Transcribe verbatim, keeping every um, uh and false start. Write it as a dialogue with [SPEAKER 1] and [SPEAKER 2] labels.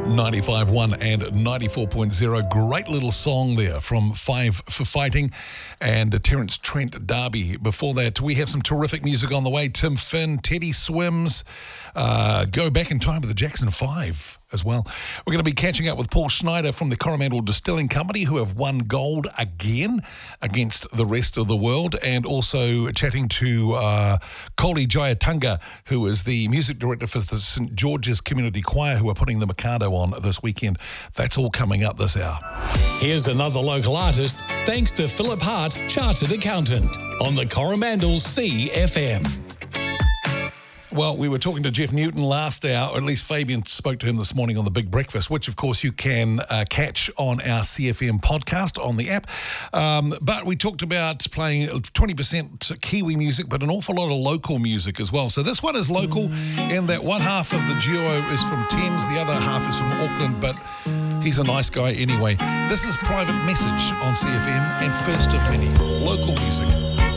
[SPEAKER 1] ninety-five point one and ninety-four point zero. Great little song there from Five for Fighting and uh, Terence Trent D'Arby. Before that, we have some terrific music on the way. Tim Finn, Teddy Swims, uh, Go Back in Time with the Jackson Five as well. We're going to be catching up with Paul Schneider from the Coromandel Distilling Company, who have won gold again against the rest of the world, and also chatting to uh, Koli Jayatunga, who is the music director for the St George's Community Choir, who are putting the Mikado on this weekend. That's all coming up this hour.
[SPEAKER 2] Here's another local artist, thanks to Philip Hart, Chartered Accountant, on the Coromandel C F M.
[SPEAKER 1] Well, we were talking to Jeff Newton last hour, or at least Fabian spoke to him this morning on The Big Breakfast, which, of course, you can uh, catch on our C F M podcast on the app. Um, but we talked about playing twenty percent Kiwi music, but an awful lot of local music as well. So this one is local in that one half of the duo is from Thames, the other half is from Auckland, but he's a nice guy anyway. This is Private Message on C F M, and first of many, local music.